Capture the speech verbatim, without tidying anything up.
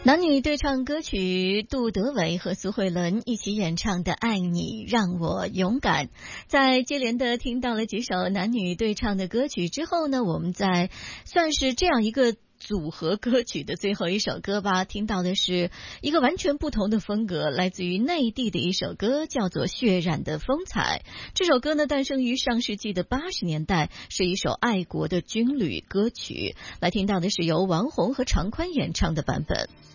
男女对唱歌曲，杜德伟和苏慧伦一起演唱的《爱你让我勇敢》。在接连的听到了几首男女对唱的歌曲之后呢，我们在算是这样一个组合歌曲的最后一首歌吧，听到的是一个完全不同的风格，来自于内地的一首歌，叫做《血染的风采》。这首歌呢，诞生于上世纪的八十年代，是一首爱国的军旅歌曲。来听到的是由王红和常宽演唱的版本。